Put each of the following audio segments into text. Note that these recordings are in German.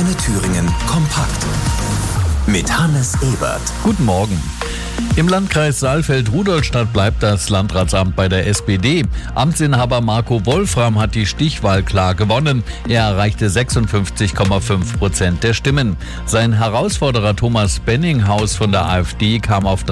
Antenne Thüringen kompakt mit Hannes Ebert. Guten Morgen. Im Landkreis Saalfeld-Rudolstadt bleibt das Landratsamt bei der SPD. Amtsinhaber Marco Wolfram hat die Stichwahl klar gewonnen. Er erreichte 56,5% der Stimmen. Sein Herausforderer Thomas Benninghaus von der AfD kam auf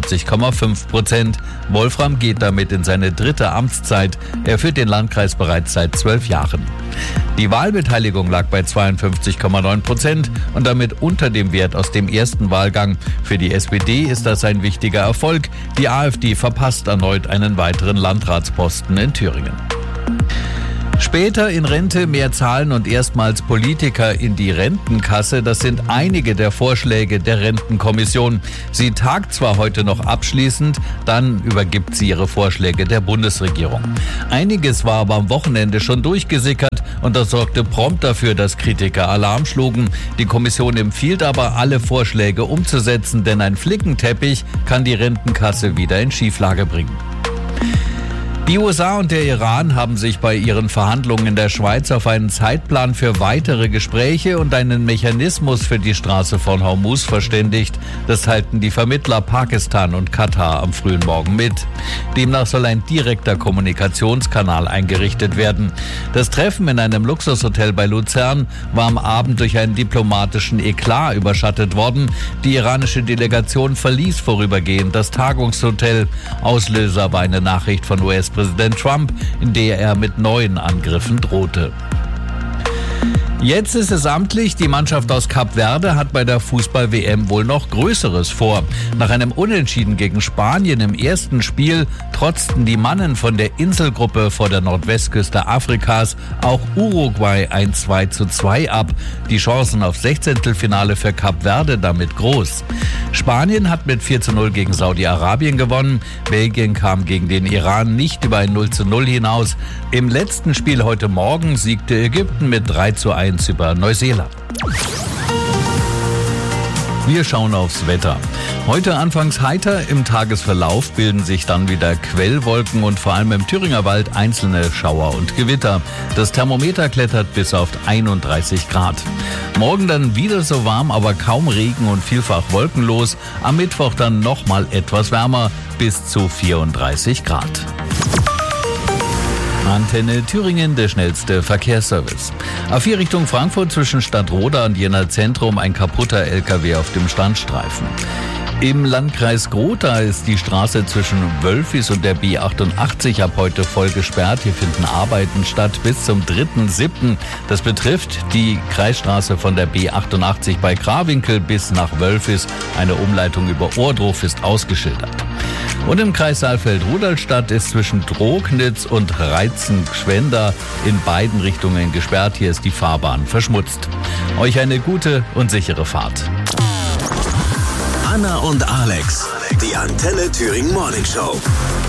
43,5%. Wolfram geht damit in seine dritte Amtszeit. Er führt den Landkreis bereits seit 12 Jahren. Die Wahlbeteiligung lag bei 52,9% und damit unter dem Wert aus dem ersten Wahlgang. Für die SPD ist das ein wichtiger Erfolg. Die AfD verpasst erneut einen weiteren Landratsposten in Thüringen. Später in Rente, mehr zahlen und erstmals Politiker in die Rentenkasse, das sind einige der Vorschläge der Rentenkommission. Sie tagt zwar heute noch abschließend, dann übergibt sie ihre Vorschläge der Bundesregierung. Einiges war aber am Wochenende schon durchgesickert und das sorgte prompt dafür, dass Kritiker Alarm schlugen. Die Kommission empfiehlt aber, alle Vorschläge umzusetzen, denn ein Flickenteppich kann die Rentenkasse wieder in Schieflage bringen. Die USA und der Iran haben sich bei ihren Verhandlungen in der Schweiz auf einen Zeitplan für weitere Gespräche und einen Mechanismus für die Straße von Hormuz verständigt. Das teilten die Vermittler Pakistan und Katar am frühen Morgen mit. Demnach soll ein direkter Kommunikationskanal eingerichtet werden. Das Treffen in einem Luxushotel bei Luzern war am Abend durch einen diplomatischen Eklat überschattet worden. Die iranische Delegation verließ vorübergehend das Tagungshotel. Auslöser war eine Nachricht von US-Präsident Trump, in der er mit neuen Angriffen drohte. Jetzt ist es amtlich, die Mannschaft aus Kap Verde hat bei der Fußball-WM wohl noch Größeres vor. Nach einem Unentschieden gegen Spanien im ersten Spiel trotzten die Mannen von der Inselgruppe vor der Nordwestküste Afrikas auch Uruguay ein 2:2 ab. Die Chancen auf Sechzehntelfinale für Kap Verde damit groß. Spanien hat mit 4:0 gegen Saudi-Arabien gewonnen. Belgien kam gegen den Iran nicht über ein 0:0 hinaus. Im letzten Spiel heute Morgen siegte Ägypten mit 3:1 über Neuseeland. Wir schauen aufs Wetter. Heute anfangs heiter, im Tagesverlauf bilden sich dann wieder Quellwolken und vor allem im Thüringer Wald einzelne Schauer und Gewitter. Das Thermometer klettert bis auf 31 Grad. Morgen dann wieder so warm, aber kaum Regen und vielfach wolkenlos. Am Mittwoch dann nochmal etwas wärmer, bis zu 34 Grad. Antenne Thüringen, der schnellste Verkehrsservice. A4 Richtung Frankfurt zwischen Stadtroda und Jena Zentrum ein kaputter LKW auf dem Standstreifen. Im Landkreis Grota ist die Straße zwischen Wölfis und der B88 ab heute voll gesperrt. Hier finden Arbeiten statt bis zum 3.7. Das betrifft die Kreisstraße von der B88 bei Krawinkel bis nach Wölfis. Eine Umleitung über Ohrdruf ist ausgeschildert. Und im Kreis Saalfeld-Rudolstadt ist zwischen Drognitz und Reitzen-Gschwender in beiden Richtungen gesperrt. Hier ist die Fahrbahn verschmutzt. Euch eine gute und sichere Fahrt. Anna und Alex, die Antenne Thüringen Morning Show.